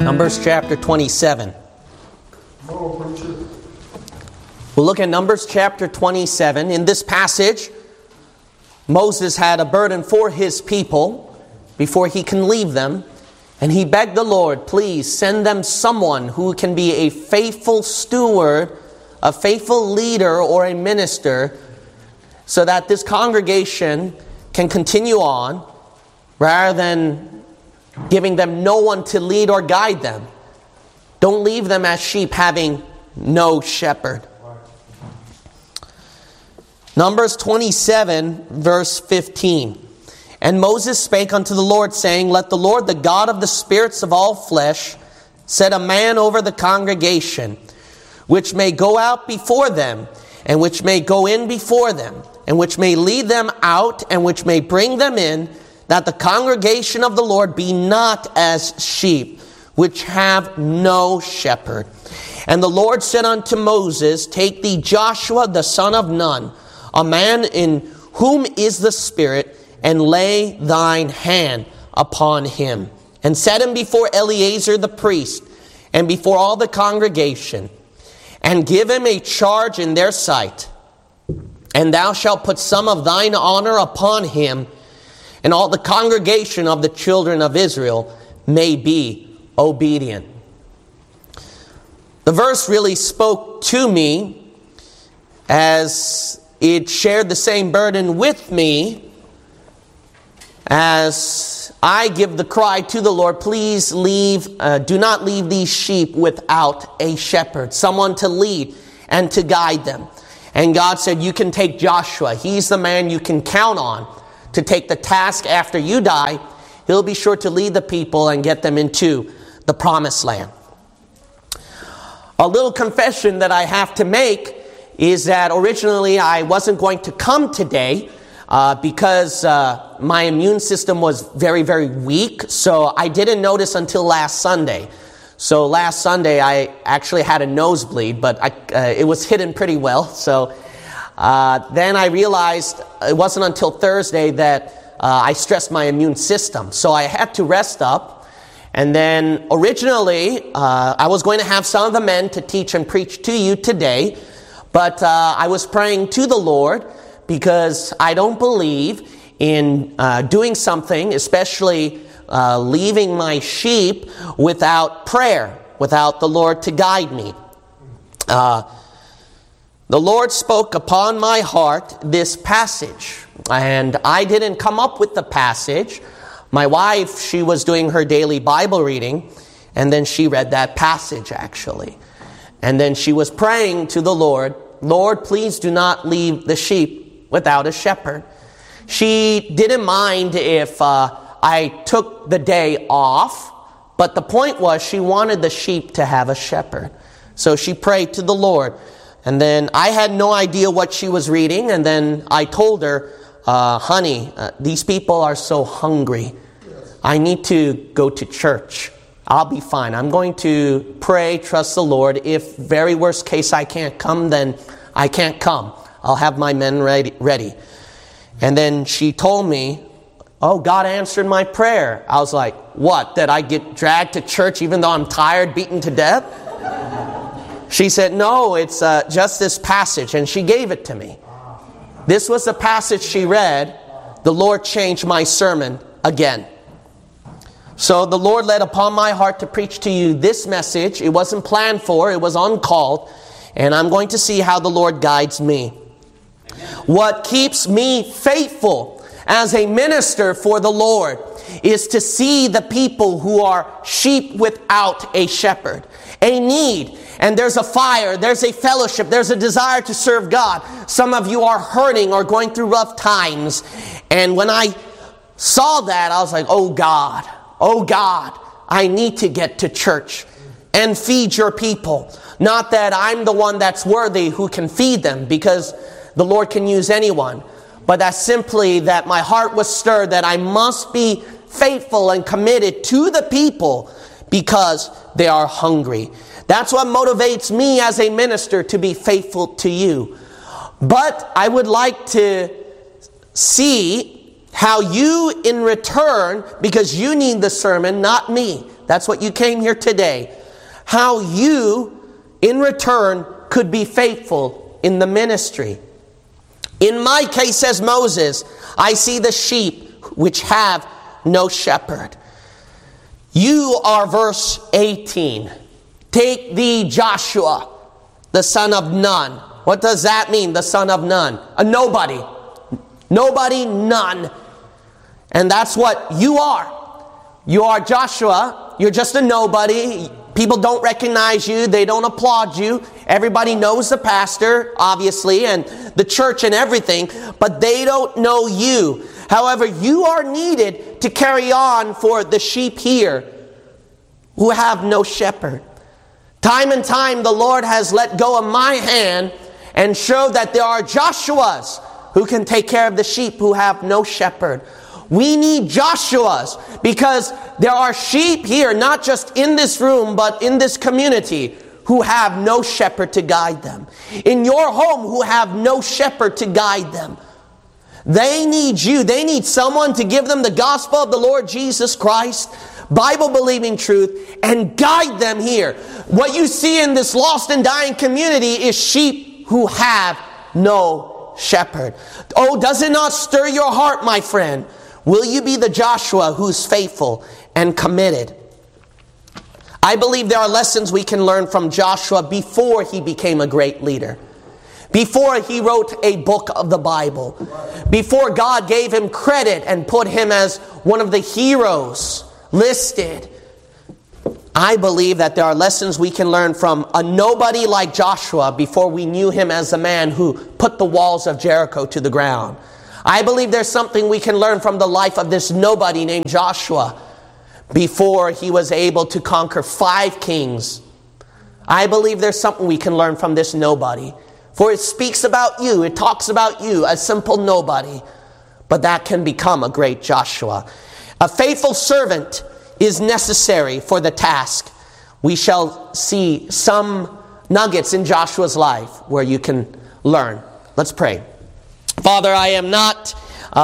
Numbers chapter 27. We'll look at Numbers chapter 27. In this passage, Moses had a burden for his people before he can leave them. And he begged the Lord, please send them someone who can be a faithful steward, a faithful leader, or a minister, so that this congregation can continue on, rather than giving them no one to lead or guide them. Don't leave them as sheep having no shepherd. Numbers 27, verse 15. And Moses spake unto the Lord, saying, let the Lord, the God of the spirits of all flesh, set a man over the congregation, which may go out before them, and which may go in before them, and which may lead them out, and which may bring them in, that the congregation of the Lord be not as sheep, which have no shepherd. And the Lord said unto Moses, take thee Joshua the son of Nun, a man in whom is the Spirit, and lay thine hand upon him, and set him before Eleazar the priest, and before all the congregation, and give him a charge in their sight. And thou shalt put some of thine honor upon him, and all the congregation of the children of Israel may be obedient. The verse really spoke to me, as it shared the same burden with me, as I give the cry to the Lord, please do not leave these sheep without a shepherd, someone to lead and to guide them. And God said, you can take Joshua. He's the man you can count on to take the task after you die. He'll be sure to lead the people and get them into the promised land. A little confession that I have to make is that originally I wasn't going to come today because my immune system was very, very weak. So I didn't notice until last Sunday. So last Sunday I actually had a nosebleed, but it was hidden pretty well. So then I realized it wasn't until Thursday that I stressed my immune system. So I had to rest up. And then originally I was going to have some of the men to teach and preach to you today. But I was praying to the Lord, because I don't believe in doing something, especially leaving my sheep, without prayer, without the Lord to guide me. The Lord spoke upon my heart this passage, and I didn't come up with the passage. My wife, she was doing her daily Bible reading, and then she read that passage actually. And then she was praying to the Lord, Lord, please do not leave the sheep without a shepherd. She didn't mind if I took the day off, but the point was she wanted the sheep to have a shepherd. So she prayed to the Lord. And then I had no idea what she was reading, and then I told her, honey, these people are so hungry. I need to go to church. I'll be fine. I'm going to pray, trust the Lord. If very worst case I can't come, then I can't come. I'll have my men ready. And then she told me, oh, God answered my prayer. I was like, what? That I get dragged to church even though I'm tired, beaten to death? She said, no, it's just this passage. And she gave it to me. This was the passage she read. The Lord changed my sermon again. So the Lord led upon my heart to preach to you this message. It wasn't planned for, it was uncalled. And I'm going to see how the Lord guides me. What keeps me faithful as a minister for the Lord is to see the people who are sheep without a shepherd, a need. And there's a fire, there's a fellowship, there's a desire to serve God. Some of you are hurting or going through rough times. And when I saw that, I was like, oh God, I need to get to church and feed your people. Not that I'm the one that's worthy who can feed them, because the Lord can use anyone. But that's simply that my heart was stirred that I must be faithful and committed to the people because they are hungry. That's what motivates me as a minister to be faithful to you. But I would like to see how you in return, because you need the sermon, not me, That's what you came here today. How you, in return, could be faithful in the ministry. In my case, says Moses, I see the sheep which have no shepherd. You are verse 18. Take thee Joshua, the son of Nun. What does that mean, the son of Nun? A nobody. Nobody, none. And that's what you are. You are Joshua. You're just a nobody. People don't recognize you. They don't applaud you. Everybody knows the pastor, obviously, and the church and everything, but they don't know you. However, you are needed to carry on for the sheep here who have no shepherd. Time and time the Lord has let go of my hand and showed that there are Joshuas who can take care of the sheep who have no shepherd. We need Joshuas because there are sheep here, not just in this room, but in this community, who have no shepherd to guide them. In your home, who have no shepherd to guide them. They need you. They need someone to give them the gospel of the Lord Jesus Christ, Bible-believing truth, and guide them here. What you see in this lost and dying community is sheep who have no shepherd. Oh, does it not stir your heart, my friend? Will you be the Joshua who's faithful and committed? I believe there are lessons we can learn from Joshua before he became a great leader. Before he wrote a book of the Bible. Before God gave him credit and put him as one of the heroes listed. I believe that there are lessons we can learn from a nobody like Joshua before we knew him as a man who put the walls of Jericho to the ground. I believe there's something we can learn from the life of this nobody named Joshua before he was able to conquer 5 kings. I believe there's something we can learn from this nobody. For it speaks about you, it talks about you, a simple nobody. But that can become a great Joshua. A faithful servant is necessary for the task. We shall see some nuggets in Joshua's life where you can learn. Let's pray. Father, I am not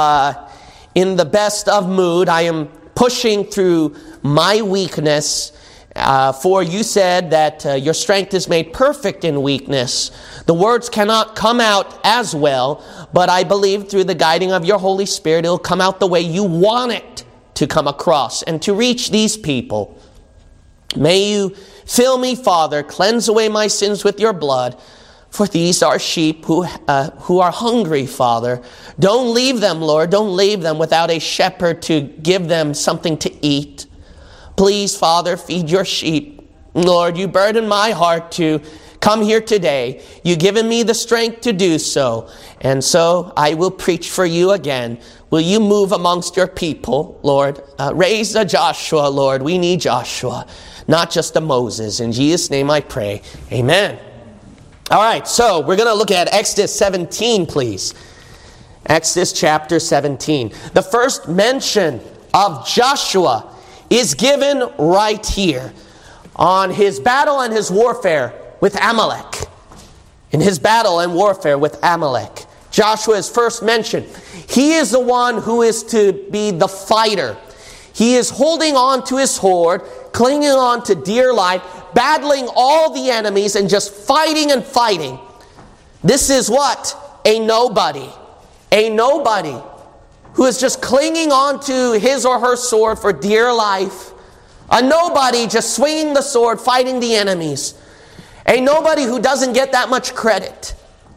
in the best of mood. I am pushing through my weakness. For you said that your strength is made perfect in weakness. The words cannot come out as well, but I believe through the guiding of your Holy Spirit, it'll come out the way you want it to come across and to reach these people. May you fill me, Father, cleanse away my sins with your blood, for these are sheep who are hungry, Father. Don't leave them, Lord. Don't leave them without a shepherd to give them something to eat. Please, Father, feed your sheep. Lord, you burden my heart to come here today. You've given me the strength to do so. And so I will preach for you again. Will you move amongst your people, Lord? Raise a Joshua, Lord. We need Joshua, not just a Moses. In Jesus' name I pray. Amen. All right, so we're going to look at Exodus 17, please. Exodus chapter 17. The first mention of Joshua is given right here on his battle and his warfare with Amalek. In his battle and warfare with Amalek, Joshua is first mentioned. He is the one who is to be the fighter. He is holding on to his sword, clinging on to dear life, battling all the enemies and just fighting and fighting. This is what? A nobody. A nobody who is just clinging on to his or her sword for dear life. A nobody just swinging the sword, fighting the enemies. A nobody who doesn't get that much credit.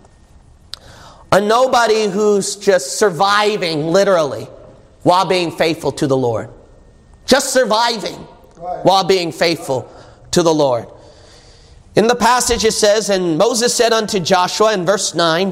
A nobody who's just surviving, literally, while being faithful to the Lord. Just surviving while being faithful to the Lord. In the passage it says, and Moses said unto Joshua in verse 9,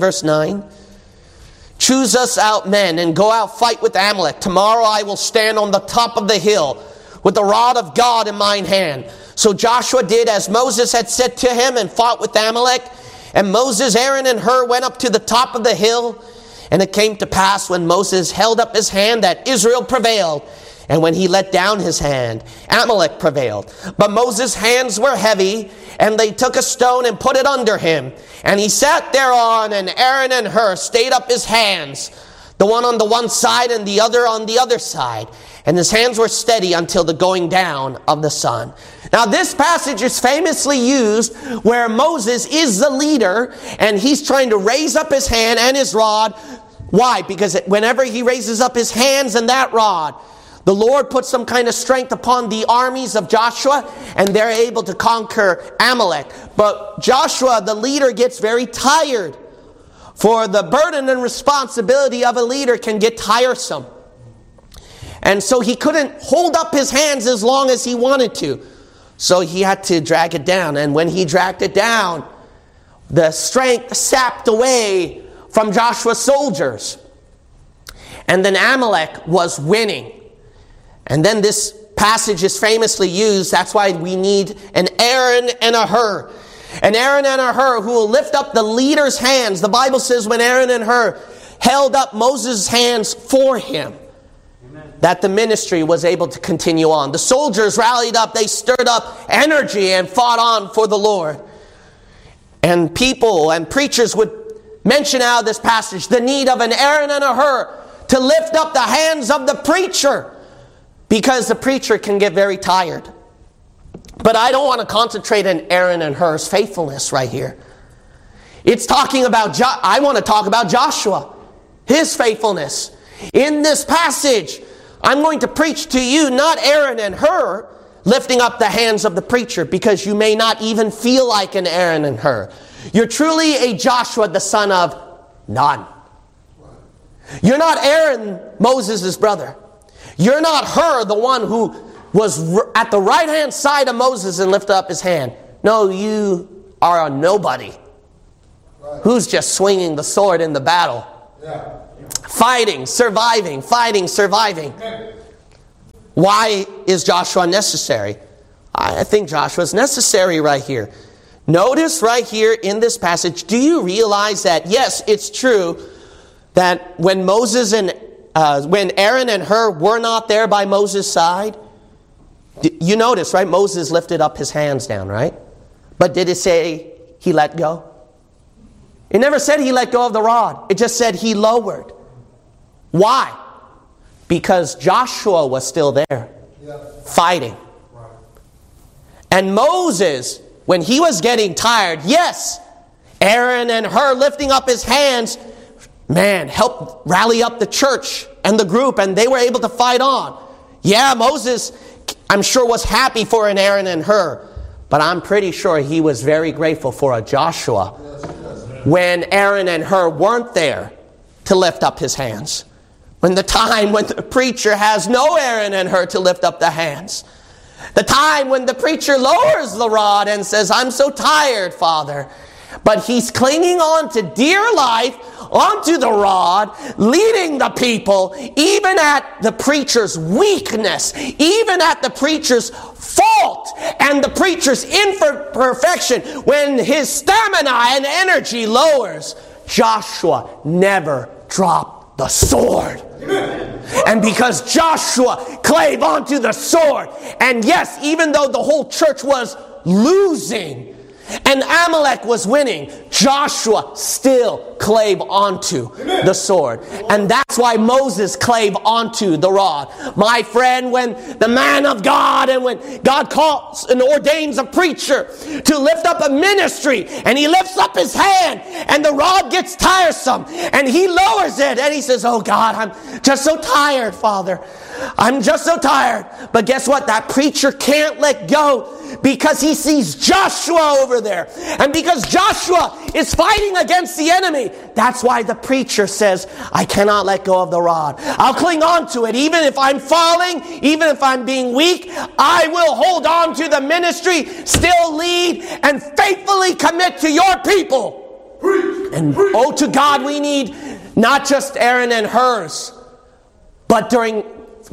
choose us out men and go out fight with Amalek. Tomorrow I will stand on the top of the hill with the rod of God in mine hand. So Joshua did as Moses had said to him and fought with Amalek. And Moses, Aaron, and Hur went up to the top of the hill. And it came to pass when Moses held up his hand that Israel prevailed. And when he let down his hand, Amalek prevailed. But Moses' hands were heavy, and they took a stone and put it under him. And he sat thereon, and Aaron and Hur stayed up his hands. the one on the one side and the other on the other side. And his hands were steady until the going down of the sun. Now this passage is famously used where Moses is the leader and he's trying to raise up his hand and his rod. Why? Because whenever he raises up his hands and that rod, the Lord puts some kind of strength upon the armies of Joshua and they're able to conquer Amalek. But Joshua, the leader, gets very tired. For the burden and responsibility of a leader can get tiresome. And so he couldn't hold up his hands as long as he wanted to. So he had to drag it down. And when he dragged it down, the strength sapped away from Joshua's soldiers. And then Amalek was winning. And then this passage is famously used. That's why we need an Aaron and a Hur. An Aaron and a Hur who will lift up the leader's hands. The Bible says when Aaron and Hur held up Moses' hands for him, that the ministry was able to continue on. The soldiers rallied up, they stirred up energy and fought on for the Lord. And people and preachers would mention out of this passage the need of an Aaron and a Hur to lift up the hands of the preacher, because the preacher can get very tired. But I don't want to concentrate on Aaron and Hur's faithfulness right here. It's talking about, I want to talk about Joshua, his faithfulness. In this passage, I'm going to preach to you not Aaron and Hur lifting up the hands of the preacher, because you may not even feel like an Aaron and Hur. You're truly a Joshua, the son of Nun. You're not Aaron, Moses' brother. You're not Hur, the one who was at the right-hand side of Moses and lifted up his hand. No, you are a nobody who's just swinging the sword in the battle. Yeah. Fighting, surviving. Why is Joshua necessary? I think Joshua is necessary right here. Notice right here in this passage, do you realize that, yes, it's true that when when Aaron and Hur were not there by Moses' side, you notice, right? Moses lifted up his hands down, right? But did it say he let go? It never said he let go of the rod. It just said he lowered. Why? Because Joshua was still there, fighting. And Moses, when he was getting tired, yes, Aaron and Hur lifting up his hands, man, helped rally up the church and the group, and they were able to fight on. Yeah, Moses, I'm sure, was happy for an Aaron and Hur, but I'm pretty sure he was very grateful for a Joshua when Aaron and Hur weren't there to lift up his hands. When the preacher has no Aaron and Hur to lift up the hands. The time when the preacher lowers the rod and says, I'm so tired, Father. But he's clinging on to dear life, onto the rod, leading the people, even at the preacher's weakness, even at the preacher's fault and the preacher's imperfection. When his stamina and energy lowers, Joshua never dropped the sword. And because Joshua clave onto the sword, and yes, even though the whole church was losing and Amalek was winning, Joshua still clave onto the sword. And that's why Moses clave onto the rod. My friend, when the man of God and when God calls and ordains a preacher to lift up a ministry, and he lifts up his hand and the rod gets tiresome and he lowers it and he says, oh God, I'm just so tired, Father. I'm just so tired. But guess what? That preacher can't let go, because he sees Joshua over there. And because Joshua is fighting against the enemy, that's why the preacher says, I cannot let go of the rod. I'll cling on to it. Even if I'm falling, even if I'm being weak, I will hold on to the ministry, still lead, and faithfully commit to your people. And oh, to God, we need not just Aaron and Hur's, but during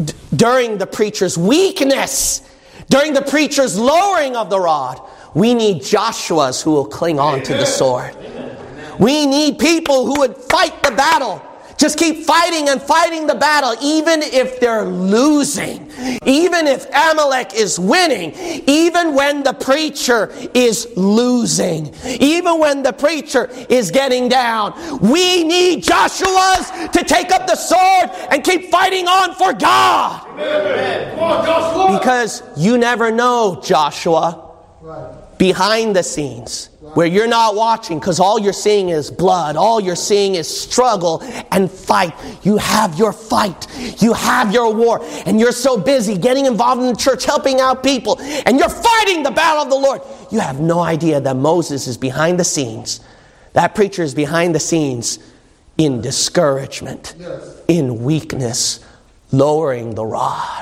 the preacher's weakness, during the preacher's lowering of the rod, we need Joshuas who will cling on to the sword. We need people who would fight the battle Just keep fighting and fighting the battle, even if they're losing, even if Amalek is winning, even when the preacher is losing, even when the preacher is getting down. We need Joshua's to take up the sword and keep fighting on for God. Amen. Come on, Joshua. Because you never know, Joshua, behind the scenes, where you're not watching, because all you're seeing is blood. All you're seeing is struggle and fight. You have your fight. You have your war. And you're so busy getting involved in the church, helping out people. And you're fighting the battle of the Lord. You have no idea that Moses is behind the scenes. That preacher is behind the scenes in discouragement, in weakness, lowering the rod.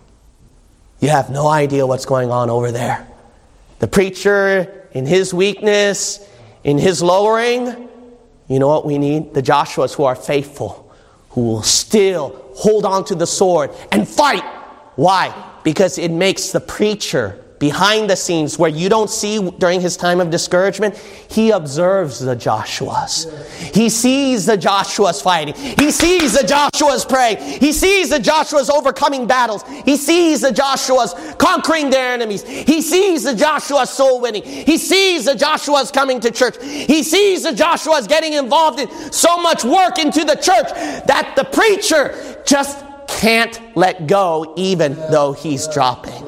You have no idea what's going on over there. The preacher, in his weakness, in his lowering, you know what we need? The Joshuas who are faithful, who will still hold on to the sword and fight. Why? Because it makes the preacher behind the scenes, where you don't see during his time of discouragement, he observes the Joshuas. He sees the Joshuas fighting. He sees the Joshuas praying. He sees the Joshuas overcoming battles. He sees the Joshuas conquering their enemies. He sees the Joshuas soul winning. He sees the Joshuas coming to church. He sees the Joshuas getting involved in so much work into the church that the preacher just can't let go, even though he's dropping.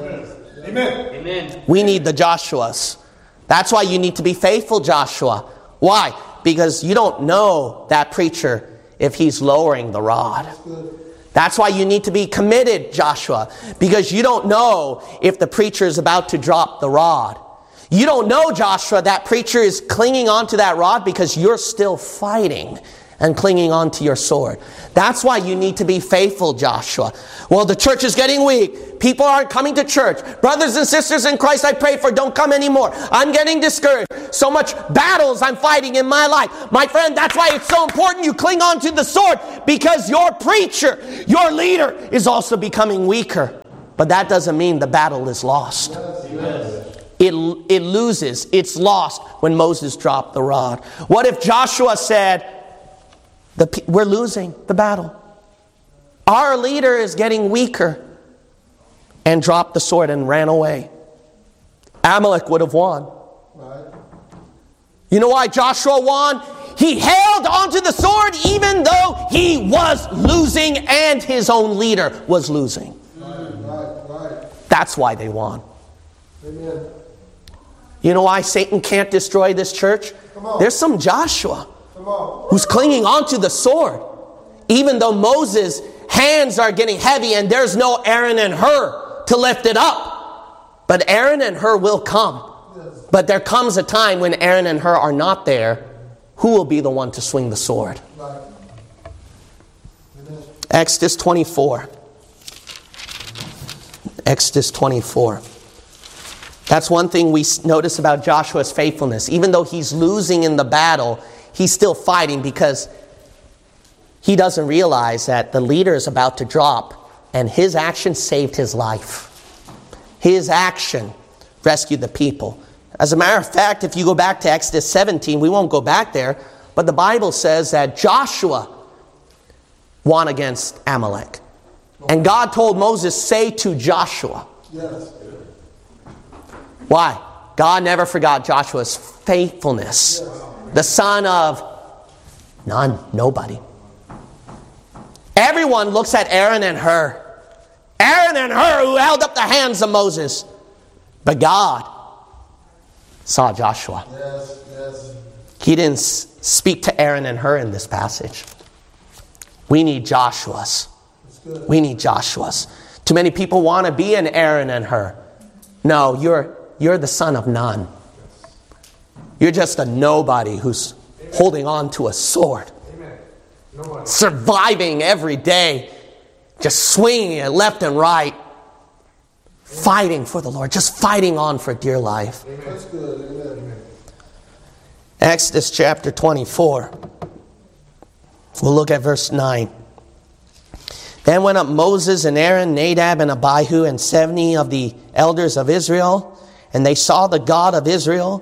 Amen. We need the Joshuas. That's why you need to be faithful, Joshua. Why? Because you don't know that preacher if he's lowering the rod. That's why you need to be committed, Joshua. Because you don't know if the preacher is about to drop the rod. You don't know, Joshua, that preacher is clinging onto that rod because you're still fighting and clinging onto your sword. That's why you need to be faithful, Joshua. Well, the church is getting weak. People aren't coming to church. Brothers and sisters in Christ I pray for don't come anymore. I'm getting discouraged. So much battles I'm fighting in my life. My friend, that's why it's so important you cling on to the sword, because your preacher, your leader is also becoming weaker. But that doesn't mean the battle is lost. It loses. It's lost when Moses dropped the rod. What if Joshua said, we're losing the battle. Our leader is getting weaker, and dropped the sword and ran away? Amalek would have won. You know why Joshua won? He held onto the sword even though he was losing and his own leader was losing. That's why they won. Amen. You know why Satan can't destroy this church? There's some Joshua who's clinging onto the sword. Even though Moses' hands are getting heavy and there's no Aaron and Hur to lift it up. But Aaron and Hur will come. But there comes a time when Aaron and Hur are not there. Who will be the one to swing the sword? Exodus 24. Exodus 24. That's one thing we notice about Joshua's faithfulness. Even though he's losing in the battle, he's still fighting because he doesn't realize that the leader is about to drop, and his action saved his life. His action rescued the people. As a matter of fact, if you go back to Exodus 17, we won't go back there, but the Bible says that Joshua won against Amalek. And God told Moses, say to Joshua. Yes. Why? God never forgot Joshua's faithfulness. The son of nobody. Everyone looks at Aaron and Hur. Aaron and Hur who held up the hands of Moses. But God saw Joshua. Yes. He didn't speak to Aaron and Hur in this passage. We need Joshua's. We need Joshua's. Too many people want to be an Aaron and Hur. No, you're the son of none. You're just a nobody who's holding on to a sword. Surviving every day. Just swinging it left and right. Fighting for the Lord. Just fighting on for dear life. That's good. Amen. Exodus chapter 24. We'll look at verse 9. Then went up Moses and Aaron, Nadab and Abihu, and 70 of the elders of Israel. And they saw the God of Israel.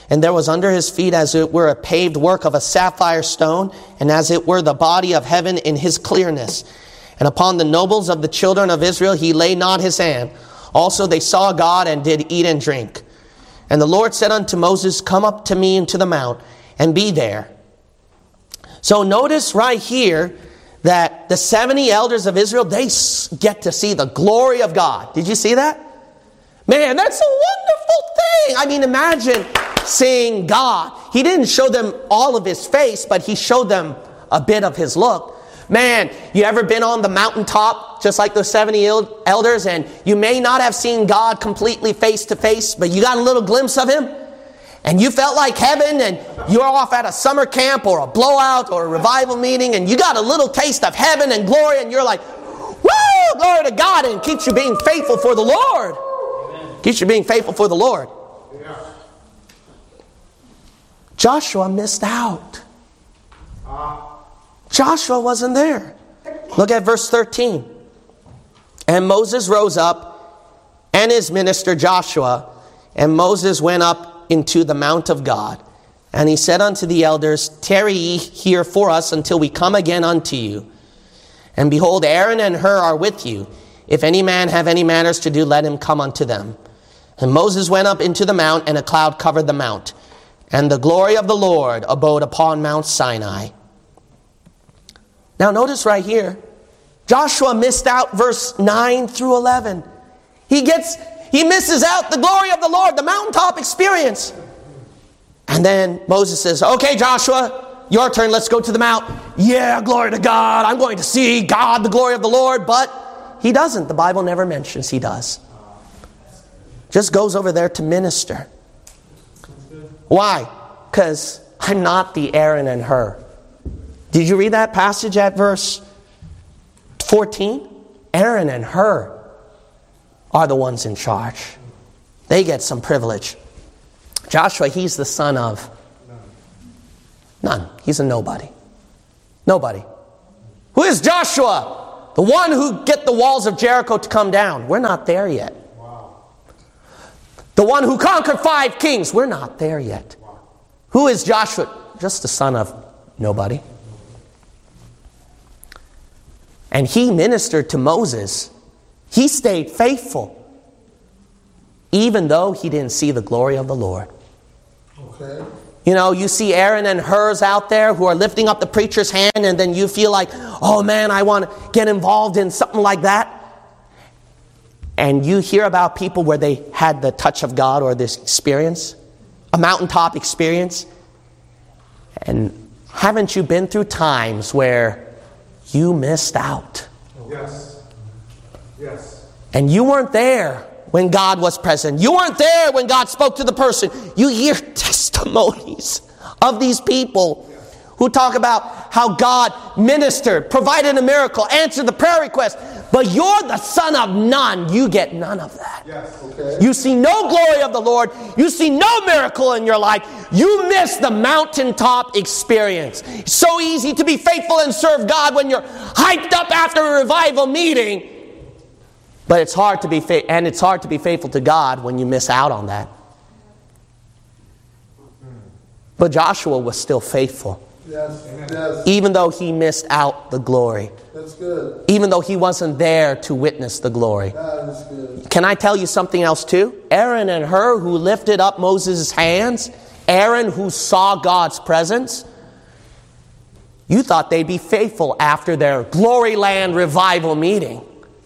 And there was under his feet as it were a paved work of a sapphire stone, and as it were the body of heaven in his clearness. And upon the nobles of the children of Israel he laid not his hand. Also they saw God and did eat and drink. And the Lord said unto Moses, come up to me into the mount, and be there. So notice right here that the 70 elders of Israel, they get to see the glory of God. Did you see that? Man, that's a wonderful thing. I mean, imagine seeing God. He didn't show them all of his face, but he showed them a bit of his look. Man, you ever been on the mountaintop, just like those 70 elders, and you may not have seen God completely face to face, but you got a little glimpse of him? And you felt like heaven, and you're off at a summer camp or a blowout or a revival meeting, and you got a little taste of heaven and glory, and you're like, woo, glory to God, and it keeps you being faithful for the Lord. Amen. Keeps you being faithful for the Lord. Yeah. Joshua missed out. Joshua wasn't there. Look at verse 13. And Moses rose up, and his minister Joshua, and Moses went up into the mount of God. And he said unto the elders, tarry ye here for us until we come again unto you. And behold, Aaron and Hur are with you. If any man have any matters to do, let him come unto them. And Moses went up into the mount, and a cloud covered the mount. And the glory of the Lord abode upon Mount Sinai. Now notice right here, Joshua missed out verse 9 through 11. He misses out the glory of the Lord, the mountaintop experience. And then Moses says, okay, Joshua, your turn. Let's go to the mount. Yeah, glory to God. I'm going to see God, the glory of the Lord. But he doesn't. The Bible never mentions he does. Just goes over there to minister. Why? Because I'm not the Aaron and Hur. Did you read that passage at verse 14? Aaron and Hur are the ones in charge. They get some privilege. Joshua, he's the son of none. He's a nobody. Nobody. Who is Joshua? The one who get the walls of Jericho to come down. We're not there yet. Wow. The one who conquered 5 kings. We're not there yet. Wow. Who is Joshua? Just the son of nobody. And he ministered to Moses. He stayed faithful, even though he didn't see the glory of the Lord. Okay. You know, you see Aaron and Hur's out there who are lifting up the preacher's hand, and then you feel like, oh man, I want to get involved in something like that. And you hear about people where they had the touch of God or this experience, a mountaintop experience. And haven't you been through times where you missed out? Yes. Yes. And you weren't there when God was present. You weren't there when God spoke to the person. You hear testimonies of these people who talk about how God ministered, provided a miracle, answered the prayer request. But you're the son of none. You get none of that. Yes. Okay. You see no glory of the Lord. You see no miracle in your life. You miss the mountaintop experience. It's so easy to be faithful and serve God when you're hyped up after a revival meeting. But it's hard to be faithful to God when you miss out on that. But Joshua was still faithful. Yes. Yes. Even though he missed out the glory. That's good. Even though he wasn't there to witness the glory. That is good. Can I tell you something else too? Aaron and Hur, who lifted up Moses' hands, Aaron who saw God's presence, you thought they'd be faithful after their Glory Land revival meeting.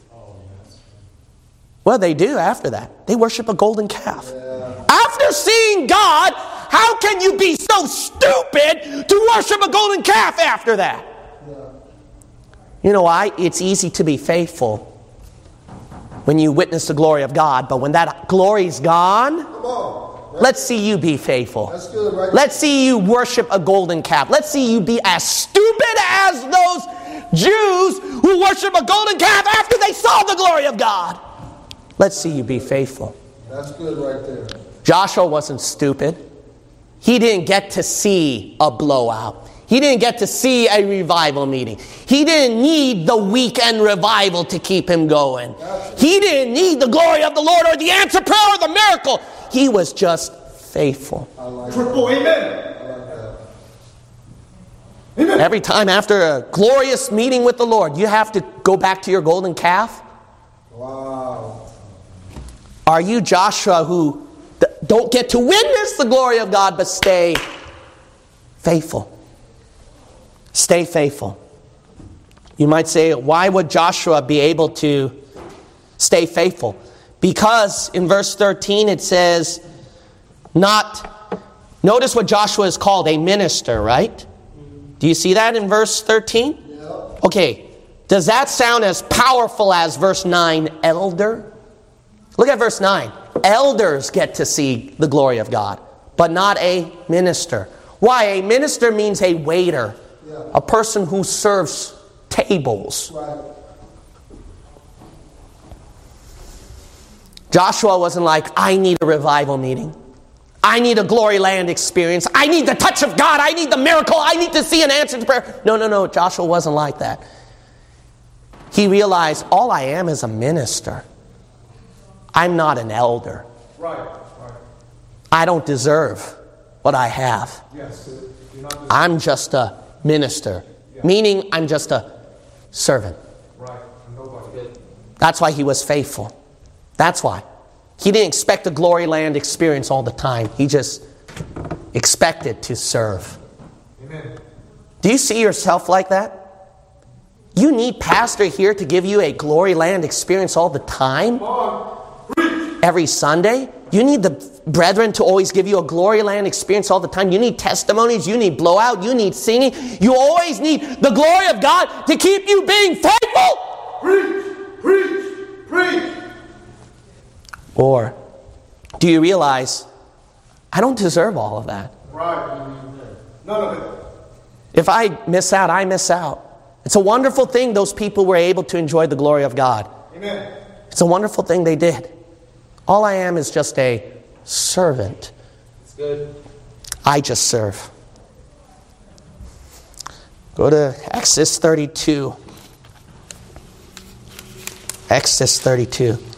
Well, they do after that. They worship a golden calf. Yeah. After seeing God, how can you be so stupid to worship a golden calf after that? Yeah. You know why? It's easy to be faithful when you witness the glory of God, but when that glory's gone, let's see you be faithful. That's good, right? Let's see you worship a golden calf. Let's see you be as stupid as those Jews who worship a golden calf after they saw the glory of God. Let's see you be faithful. That's good right there. Joshua wasn't stupid. He didn't get to see a blowout. He didn't get to see a revival meeting. He didn't need the weekend revival to keep him going. He didn't need the glory of the Lord or the answer prayer or the miracle. He was just faithful. I like Triple that. amen. I like that. Amen. Every time after a glorious meeting with the Lord, you have to go back to your golden calf. Wow. Are you Joshua who don't get to witness the glory of God, but stay faithful? Stay faithful. You might say, why would Joshua be able to stay faithful? Because in verse 13 it says, notice what Joshua is called, a minister, right? Do you see that in verse 13? Yeah. Okay, does that sound as powerful as verse 9, elder? Look at verse 9. Elders get to see the glory of God, but not a minister. Why? A minister means a waiter, a person who serves tables. Right. Joshua wasn't like, I need a revival meeting. I need a glory land experience. I need the touch of God. I need the miracle. I need to see an answered prayer. No. Joshua wasn't like that. He realized, all I am is a minister. I'm not an elder. Right. I don't deserve what I have. Yes. You're not I'm just a minister. Meaning I'm just a servant. right. Nobody. That's why he was faithful. That's why. He didn't expect a glory land experience all the time. He just expected to serve. Amen. Do you see yourself like that? You need pastor here to give you a glory land experience all the time? Every Sunday? You need the brethren to always give you a glory land experience all the time. You need testimonies. You need blowout. You need singing. You always need the glory of God to keep you being faithful. Preach. Or do you realize, I don't deserve all of that. Right. None of it. If I miss out, I miss out. It's a wonderful thing those people were able to enjoy the glory of God. Amen. It's a wonderful thing they did. All I am is just a servant. It's good. I just serve. Go to Exodus 32. Exodus 32.